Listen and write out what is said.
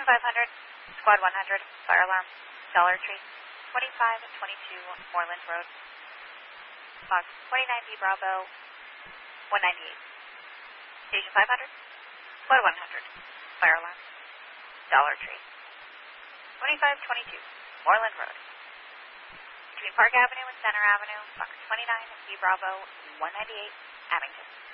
2500, Squad 100, fire alarm, Dollar Tree, 25 and 22 Moreland Road. Box 29B Bravo, 198. Station 500, Squad 100, fire alarm, Dollar Tree, 2522 Moreland Road. Between Park Avenue and Center Avenue, box 29 B Bravo, 198, Abington.